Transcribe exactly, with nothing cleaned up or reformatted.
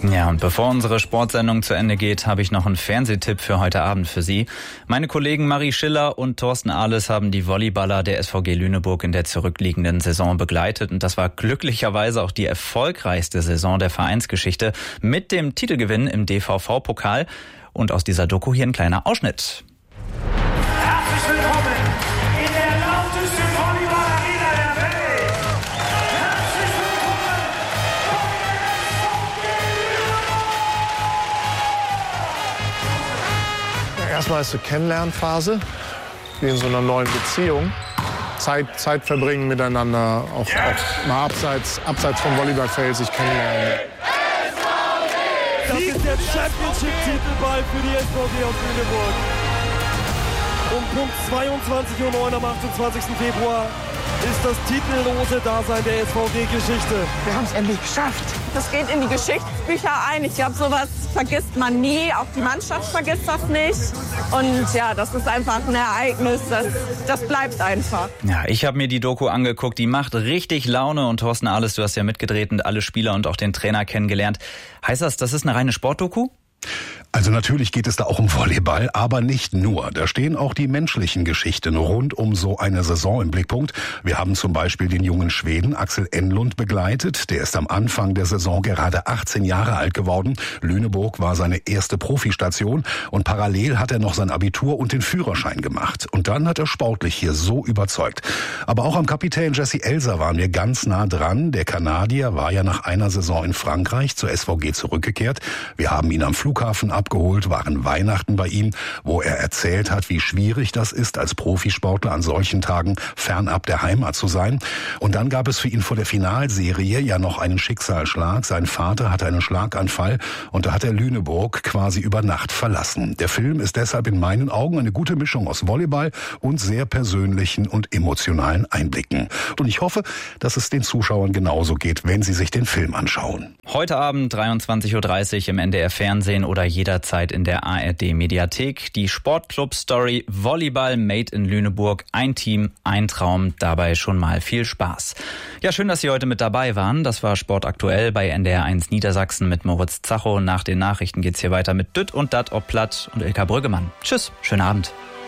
Ja, und bevor unsere Sportsendung zu Ende geht, habe ich noch einen Fernsehtipp für heute Abend für Sie. Meine Kollegen Marie Schiller und Thorsten Ahles haben die Volleyballer der S V G Lüneburg in der zurückliegenden Saison begleitet. Und das war glücklicherweise auch die erfolgreichste Saison der Vereinsgeschichte mit dem Titelgewinn im D V V-Pokal. Und aus dieser Doku hier ein kleiner Ausschnitt. Herzlich willkommen in der lautesten Volleyball-Arena der Welt. Herzlich willkommen ja, erstmal ist die Kennenlernphase, wie in so einer neuen Beziehung. Zeit, Zeit verbringen miteinander, auch, auch mal abseits, abseits vom Volleyballfeld sich kennenlernen. Das ist der Championship-Titelball für die S V G aus Lüneburg. Um Punkt zweiundzwanzig Uhr neun am achtundzwanzigsten Februar ist das titellose Dasein der S V G-Geschichte. Wir haben es endlich geschafft. Das geht in die Geschichtsbücher ein. Ich glaube, sowas vergisst man nie. Auch die Mannschaft vergisst das nicht. Und ja, das ist einfach ein Ereignis. Das, das bleibt einfach. Ja, ich habe mir die Doku angeguckt. Die macht richtig Laune. Und Thorsten Ahles, du hast ja mitgedreht und alle Spieler und auch den Trainer kennengelernt. Heißt das, das ist eine reine Sportdoku? Also natürlich geht es da auch um Volleyball, aber nicht nur. Da stehen auch die menschlichen Geschichten rund um so eine Saison im Blickpunkt. Wir haben zum Beispiel den jungen Schweden Axel Enlund begleitet. Der ist am Anfang der Saison gerade achtzehn Jahre alt geworden. Lüneburg war seine erste Profistation und parallel hat er noch sein Abitur und den Führerschein gemacht. Und dann hat er sportlich hier so überzeugt. Aber auch am Kapitän Jesse Elser waren wir ganz nah dran. Der Kanadier war ja nach einer Saison in Frankreich zur S V G zurückgekehrt. Wir haben ihn am Flughafen abgeholt, waren Weihnachten bei ihm, wo er erzählt hat, wie schwierig das ist, als Profisportler an solchen Tagen fernab der Heimat zu sein. Und dann gab es für ihn vor der Finalserie ja noch einen Schicksalsschlag. Sein Vater hatte einen Schlaganfall und da hat er Lüneburg quasi über Nacht verlassen. Der Film ist deshalb in meinen Augen eine gute Mischung aus Volleyball und sehr persönlichen und emotionalen Einblicken. Und ich hoffe, dass es den Zuschauern genauso geht, wenn sie sich den Film anschauen. Heute Abend dreiundzwanzig Uhr dreißig im N D R Fernsehen oder jederzeit in der A R D Mediathek. Die Sportclub-Story Volleyball Made in Lüneburg. Ein Team, ein Traum, dabei schon mal viel Spaß. Ja, schön, dass Sie heute mit dabei waren. Das war Sport aktuell bei N D R eins Niedersachsen mit Moritz Zacho. Nach den Nachrichten geht's hier weiter mit Dütt und Dat ob Platt und Ilka Brüggemann. Tschüss, schönen Abend.